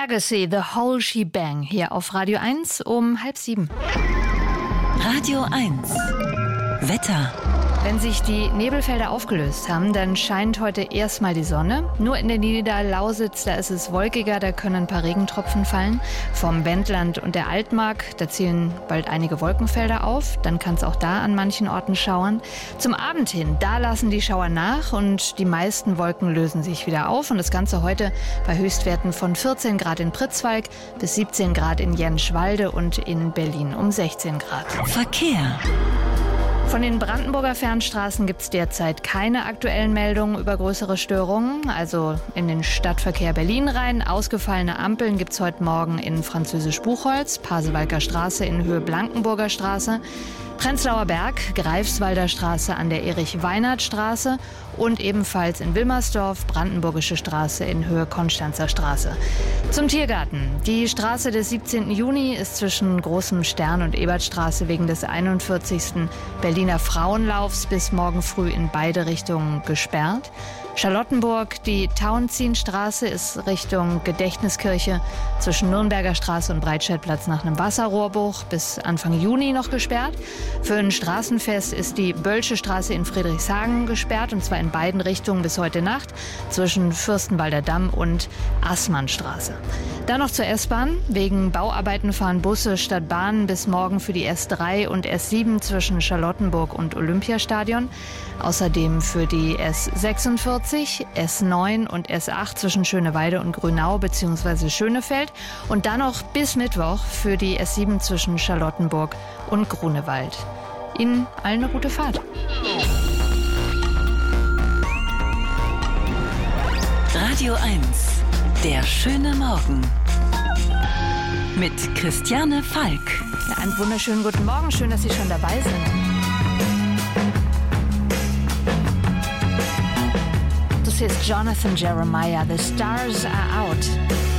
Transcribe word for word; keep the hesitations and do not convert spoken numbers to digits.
Legacy, The Whole Shebang, hier auf Radio eins um halb sieben. Radio eins Wetter. Wenn sich die Nebelfelder aufgelöst haben, dann scheint heute erstmal die Sonne. Nur in der Niederlausitz, da ist es wolkiger, da können ein paar Regentropfen fallen. Vom Wendland und der Altmark, da ziehen bald einige Wolkenfelder auf. Dann kann es auch da an manchen Orten schauern. Zum Abend hin, da lassen die Schauer nach und die meisten Wolken lösen sich wieder auf. Und das Ganze heute bei Höchstwerten von vierzehn Grad in Pritzwalk bis siebzehn Grad in Jenschwalde und in Berlin um sechzehn Grad. Verkehr. Von den Brandenburger Fernstraßen gibt es derzeit keine aktuellen Meldungen über größere Störungen. Also in den Stadtverkehr Berlin rein. Ausgefallene Ampeln gibt es heute Morgen in Französisch-Buchholz, Pasewalker Straße in Höhe Blankenburger Straße, Prenzlauer Berg, Greifswalder Straße an der Erich-Weinert-Straße und ebenfalls in Wilmersdorf, Brandenburgische Straße in Höhe Konstanzer Straße. Zum Tiergarten. Die Straße des siebzehnten Juni ist zwischen Großem Stern und Ebertstraße wegen des einundvierzigsten Berliner Frauenlaufs bis morgen früh in beide Richtungen gesperrt. Charlottenburg, die Tauentzienstraße ist Richtung Gedächtniskirche zwischen Nürnberger Straße und Breitscheidplatz nach einem Wasserrohrbruch bis Anfang Juni noch gesperrt. Für ein Straßenfest ist die Bölsche Straße in Friedrichshagen gesperrt, und zwar in beiden Richtungen bis heute Nacht zwischen Fürstenwalder Damm und Assmannstraße. Dann noch zur S-Bahn. Wegen Bauarbeiten fahren Busse statt Bahnen bis morgen für die S drei und S sieben zwischen Charlottenburg und Olympiastadion. Außerdem für die S sechsundvierzig, S neun und S acht zwischen Schöneweide und Grünau bzw. Schönefeld. Und dann noch bis Mittwoch für die S sieben zwischen Charlottenburg und Grunewald. Ihnen allen eine gute Fahrt. Radio eins, der schöne Morgen. Mit Christiane Falk. Ja, einen wunderschönen guten Morgen. Schön, dass Sie schon dabei sind. Das ist Jonathan Jeremiah. The Stars Are Out.